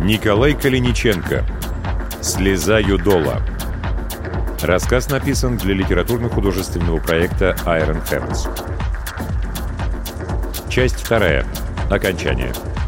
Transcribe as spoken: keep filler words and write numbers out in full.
Николай Калиниченко. «Слеза Юдола». Рассказ написан для литературно-художественного проекта Iron Hands. Часть вторая. Окончание.